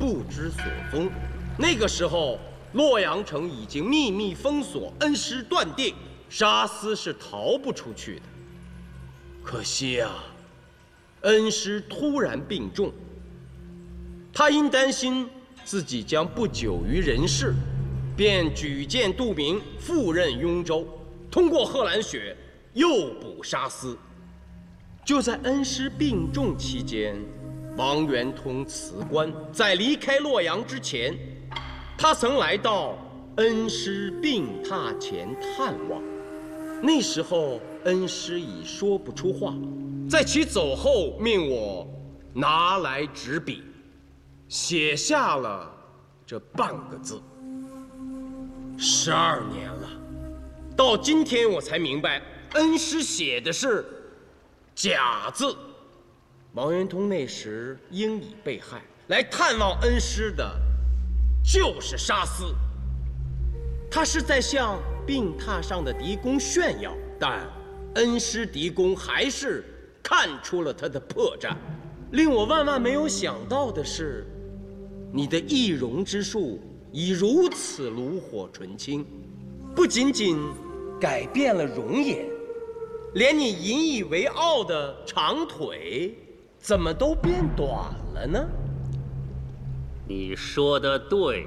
不知所踪。那个时候，洛阳城已经秘密封锁，恩师断定沙司是逃不出去的。可惜啊，恩师突然病重，他因担心自己将不久于人世，便举荐杜明赴任雍州，通过贺兰雪诱捕沙司。就在恩师病重期间，王元通辞官，在离开洛阳之前，他曾来到恩师病榻前探望。那时候恩师已说不出话，在其走后，命我拿来纸笔，写下了这半个字。12年了，到今天我才明白，恩师写的是假字。王元通那时应已被害，来探望恩师的就是沙司。他是在向病榻上的狄公炫耀，但恩师狄公还是看出了他的破绽。令我万万没有想到的是，你的易容之术已如此炉火纯青，不仅仅改变了容颜，连你引以为傲的长腿怎么都变短了呢？ 你说的对，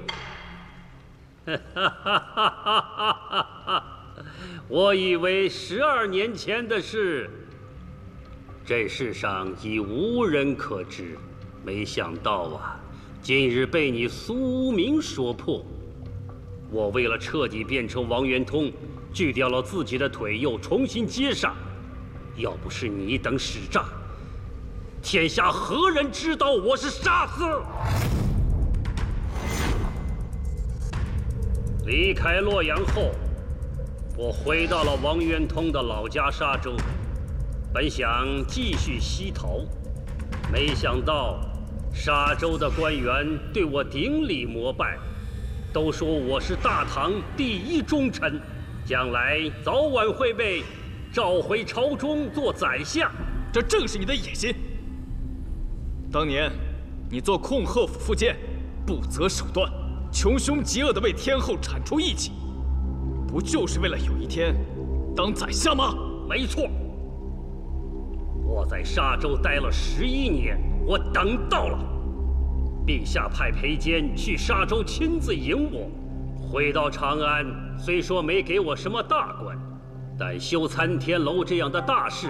我以为12年前的事，这世上已无人可知，没想到啊，今日被你苏无名说破。我为了彻底变成王元通，锯掉了自己的腿，又重新接上。要不是你等使诈，天下何人知道我是沙司？离开洛阳后，我回到了王元通的老家沙州，本想继续西逃，没想到沙州的官员对我顶礼膜拜，都说我是大唐第一忠臣，将来早晚会被召回朝中做宰相。 这正是你的野心。当年你做控贺府副监，不择手段，穷凶极恶地为天后铲除异己，不就是为了有一天当宰相吗？ 没错，我在沙州待了11年，我等到了。陛下派裴坚去沙州亲自迎我，回到长安，虽说没给我什么大官，但修参天楼这样的大事，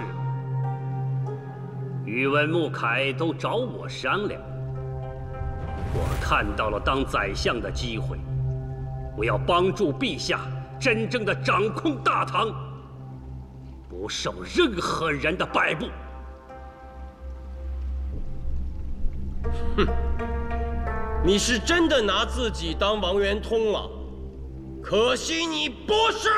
宇文穆凯都找我商量。我看到了当宰相的机会，我要帮助陛下真正的掌控大唐，不受任何人的摆布。 哼，你是真的拿自己当王元通了，可惜你不是。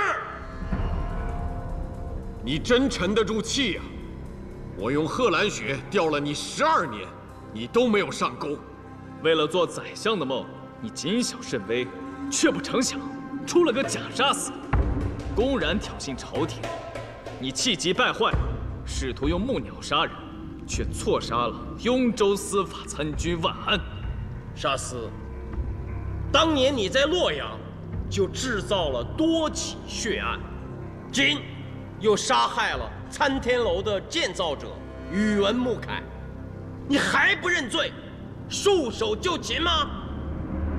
你真沉得住气呀！我用贺兰雪吊了你12年，你都没有上钩。 为了做宰相的梦，你谨小慎微，却不成想出了个假杀死，公然挑衅朝廷。你气急败坏，试图用木鸟杀人，却错杀了雍州司法参军万安。 沙司，当年你在洛阳就制造了多起血案，今又杀害了参天楼的建造者宇文穆凯，你还不认罪，束手就擒吗？